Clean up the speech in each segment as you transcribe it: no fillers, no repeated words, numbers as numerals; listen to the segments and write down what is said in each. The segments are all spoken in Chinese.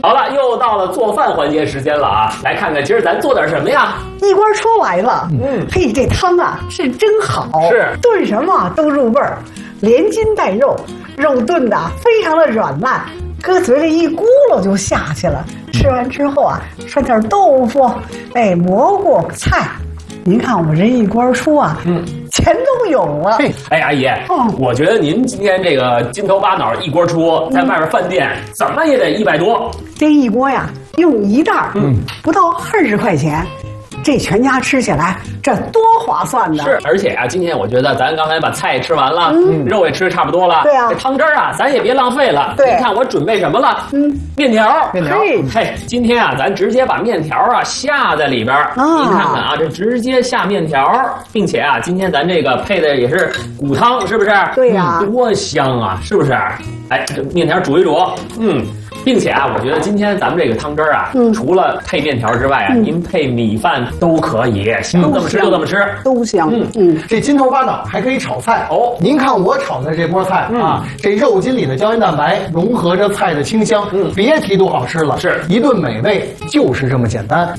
好了，又到了做饭环节时间了啊！来看看今儿咱做点什么呀？ 一锅出来了，嘿，这汤啊是真好， 是炖什么都入味儿，连筋带肉，肉炖的非常的软烂，搁嘴里一咕噜就下去了。吃完之后啊，涮点豆腐，哎，蘑菇菜。您看我这一锅出啊，全都有了。 哎，阿姨，我觉得您今天这个金头巴脑一锅出，在外边饭店怎么也得100多。 这一锅呀，用一袋不到20块钱。这全家吃起来，这多划算呢！ 是，而且啊，今天我觉得咱刚才把菜吃完了，肉也吃得差不多了。 对啊， 这汤汁儿啊，咱也别浪费了。 对， 你看我准备什么了？面条。 嘿， 今天啊，咱直接把面条啊下在里边儿。您看看啊，这直接下面条，并且啊，今天咱这个配的也是骨汤，是不是？ 对呀， 多香啊，是不是？哎，这面条煮一煮，并且啊，我觉得今天咱们这个汤汁儿啊，除了配面条之外啊，您配米饭都可以，想怎么吃就这么吃， 都香。 这金头巴脑还可以炒菜哦。您看我炒的这锅菜啊，这肉筋里的胶原蛋白融合着菜的清香，别提多好吃了， 是一顿美味，就是这么简单。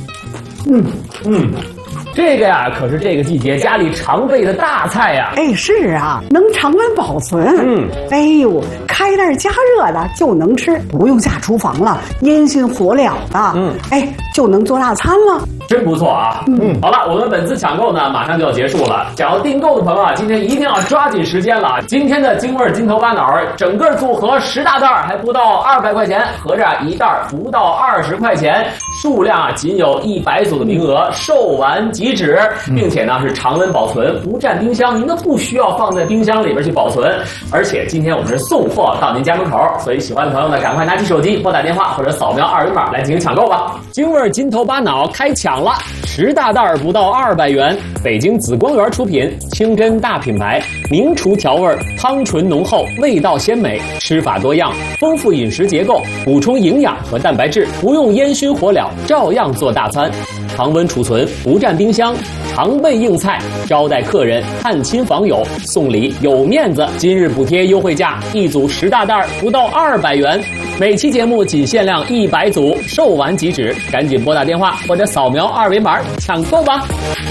这个呀，可是这个季节家里常备的大菜呀。 哎，是啊，能常温保存。哎呦，开袋加热的就能吃，不用下厨房了，烟熏火燎的。哎，就能做大餐了。 真不错啊！好了，我们本次抢购呢，马上就要结束了。想要订购的朋友啊，今天一定要抓紧时间了啊！今天的京味金头巴脑整个组合10大袋，还不到200块钱，合着一袋不到20块钱，数量啊仅有100组的名额，售完即止，并且呢是常温保存，不占冰箱，您都不需要放在冰箱里边去保存。而且今天我们是送货到您家门口，所以喜欢的朋友呢，赶快拿起手机拨打电话或者扫描2维码来进行抢购吧。京味金头巴脑开抢了，10大袋不到200元，北京紫光园出品，清真大品牌，名厨调味，汤醇浓厚，味道鲜美，吃法多样，丰富饮食结构，补充营养和蛋白质，不用烟熏火燎，照样做大餐。常温储存，不占冰箱，常备硬菜，招待客人、探亲访友，送礼有面子。今日补贴优惠价，一组10大袋不到200元。每期节目仅限量100组，售完即止，赶紧拨打电话或者扫描2维码抢购吧。